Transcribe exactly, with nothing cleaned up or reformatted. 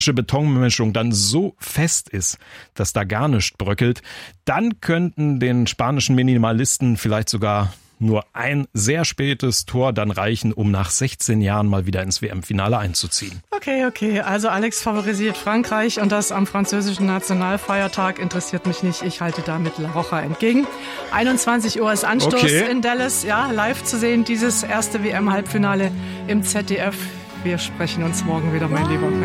Betonmischung dann so fest ist, dass da gar nichts bröckelt, dann könnten den spanischen Minimalisten vielleicht sogar nur ein sehr spätes Tor dann reichen, um nach sechzehn Jahren mal wieder ins W M-Finale einzuziehen. Okay, okay. Also Alex favorisiert Frankreich und das am französischen Nationalfeiertag interessiert mich nicht. Ich halte damit La Roja entgegen. einundzwanzig Uhr ist Anstoß okay. in Dallas. Ja, live zu sehen, dieses erste W M-Halbfinale im Z D F. Wir sprechen uns morgen wieder, mein Lieber.